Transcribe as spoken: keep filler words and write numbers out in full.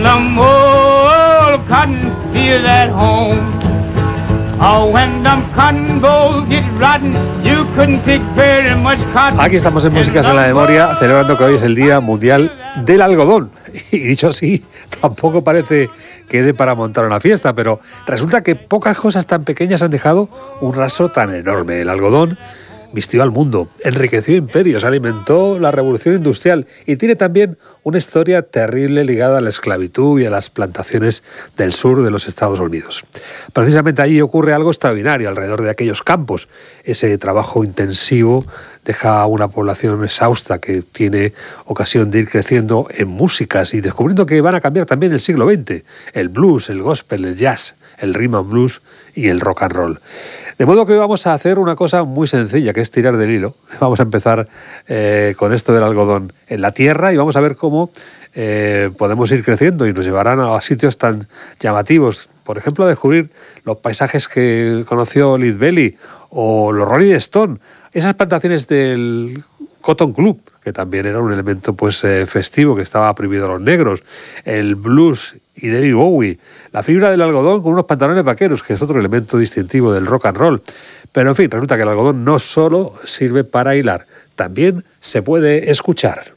them old cotton fields at home. Oh, when them cotton bolls get rotten, you couldn't pick very much cotton. Aquí estamos en Músicas en la Memoria, celebrando que hoy es el Día Mundial del Algodón. Y dicho así, tampoco parece que dé para montar una fiesta, pero resulta que pocas cosas tan pequeñas han dejado un rastro tan enorme. El algodón vistió al mundo, enriqueció imperios, alimentó la revolución industrial y tiene también una historia terrible ligada a la esclavitud y a las plantaciones del sur de los Estados Unidos. Precisamente allí ocurre algo extraordinario alrededor de aquellos campos. Ese trabajo intensivo deja a una población exhausta que tiene ocasión de ir creciendo en músicas y descubriendo que van a cambiar también el siglo veinte. El blues, el gospel, el jazz, el rhythm and blues y el rock and roll. De modo que hoy vamos a hacer una cosa muy sencilla, que es tirar del hilo. Vamos a empezar eh, con esto del algodón en la tierra y vamos a ver cómo eh, podemos ir creciendo y nos llevarán a sitios tan llamativos. Por ejemplo, a descubrir los paisajes que conoció Lead Belly o los Rolling Stone, esas plantaciones del Cotton Club, que también era un elemento pues eh, festivo que estaba prohibido a los negros, el blues y David Bowie, la fibra del algodón con unos pantalones vaqueros, que es otro elemento distintivo del rock and roll. Pero en fin, resulta que el algodón no solo sirve para hilar, también se puede escuchar.